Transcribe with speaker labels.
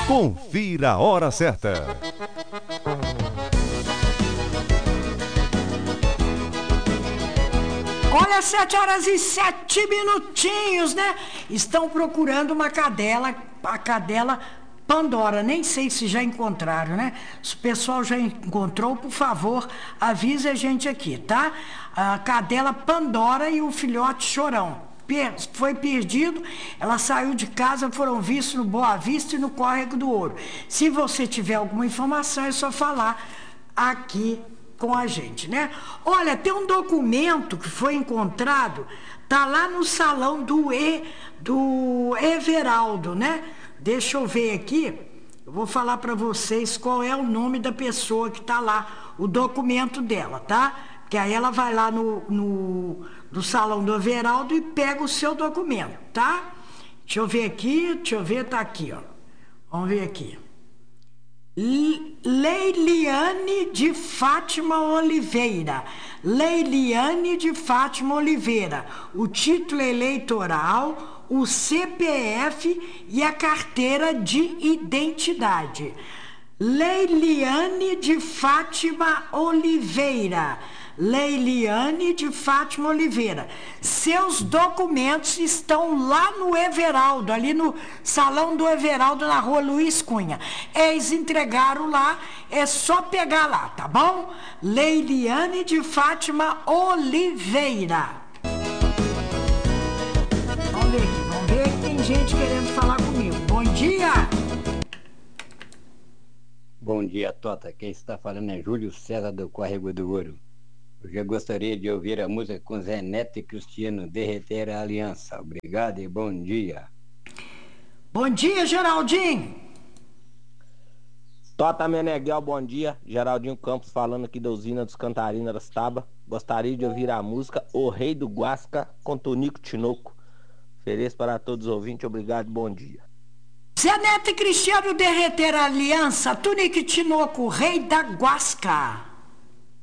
Speaker 1: Confira a hora certa.
Speaker 2: Olha, 7h07, né? Estão procurando uma cadela, a cadela Pandora. Nem sei se já encontraram, né? Se o pessoal já encontrou, por favor, avise a gente aqui, tá? A cadela Pandora e o filhote Chorão. Foi perdido, ela saiu de casa, foram vistos no Boa Vista e no Córrego do Ouro. Se você tiver alguma informação, é só falar aqui com a gente, né? Olha, tem um documento que foi encontrado, tá lá no salão do Everaldo, né? Deixa eu ver aqui, eu vou falar para vocês qual é o nome da pessoa que tá lá, o documento dela, tá? Que aí ela vai lá no salão do Everaldo e pega o seu documento, tá? Deixa eu ver aqui, tá aqui, ó. Vamos ver aqui. Leiliane de Fátima Oliveira. Leiliane de Fátima Oliveira. O título eleitoral, o CPF e a carteira de identidade. Leiliane de Fátima Oliveira. Leiliane de Fátima Oliveira. Seus documentos estão lá no Everaldo, ali no salão do Everaldo, na rua Luiz Cunha. Eles entregaram lá, é só pegar lá, tá bom? Leiliane de Fátima Oliveira. Vamos ver que tem gente querendo falar comigo. Bom dia!
Speaker 3: Bom dia, Tota. Quem está falando é Júlio César do Córrego do Ouro. Eu já gostaria de ouvir a música com Zé Neto e Cristiano, Derreter a Aliança. Obrigado e bom dia.
Speaker 2: Bom dia, Geraldinho.
Speaker 4: Tota Meneghel, bom dia. Geraldinho Campos falando aqui da usina dos Cantarina das Tabas. Gostaria de ouvir a música O Rei do Guasca com Tonico Tinoco. Ofereço para todos os ouvintes. Obrigado e bom dia.
Speaker 2: Zé Neto e Cristiano, Derreter a Aliança, Tonico Tinoco, Rei da Guasca.